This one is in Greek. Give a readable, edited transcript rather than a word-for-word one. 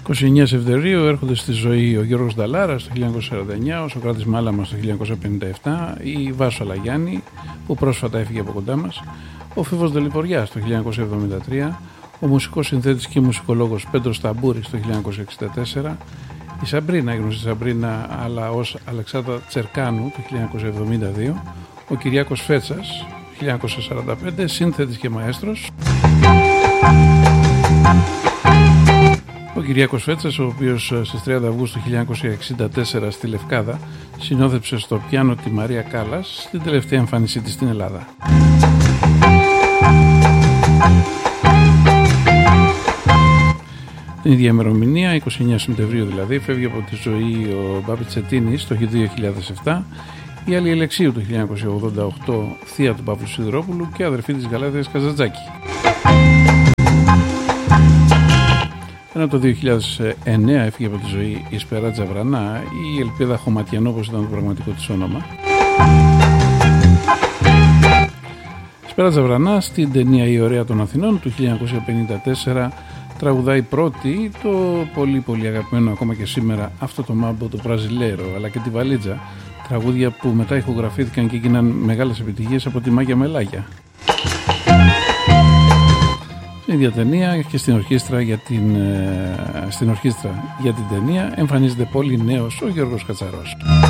29 Σεπτεμβρίου έρχονται στη ζωή ο Γιώργος Νταλάρας το 1949, ο Σοκράτης Μάλαμας το 1957, η Βάσο Αλαγιάννη που πρόσφατα έφυγε από κοντά μας, ο Φίβος Δελιποριάς το 1973, ο μουσικός συνθέτης και μουσικολόγος Πέτρος Ταμπούρης το 1964, η Σαμπρίνα, η γνωστή Σαμπρίνα αλλά ως Αλεξάνδρα Τσερκάνου το 1972, ο Κυριάκος Φέτσας 1945, σύνθετης και μαέστρος. Ο Κυριάκος Φέτσας, ο οποίος στις 30 Αυγούστου 1964 στη Λευκάδα συνόδεψε στο πιάνο τη Μαρία Κάλλας στην τελευταία εμφάνισή της στην Ελλάδα. Την ίδια ημερομηνία, 29 Σεπτεμβρίου δηλαδή, φεύγει από τη ζωή ο Μπάμπη Τσετίνης το 2007, η Άλλη Ελεξίου το 1988, θεία του Παύλου Σιδηρόπουλου και αδερφή της Γαλάτριας Καζαντζάκη. Ενώ το 2009 έφυγε από τη ζωή η Σπεράτζα Βρανά, η Ελπίδα Χωματιανό όπως ήταν το πραγματικό της όνομα. Η Σπεράτζα Βρανά στην ταινία «Η Ωραία των Αθηνών» του 1954 τραγουδάει πρώτη το πολύ πολύ αγαπημένο ακόμα και σήμερα αυτό το μάμπο το Μπραζιλέρο, αλλά και τη Βαλίτζα, τραγούδια που μετά ηχογραφήθηκαν και έγιναν μεγάλες επιτυχίες από τη Μάγια Μελάγια. Στην ίδια ταινία και στην ορχήστρα για την ταινία εμφανίζεται πολύ νέος ο Γιώργος Κατσαρός.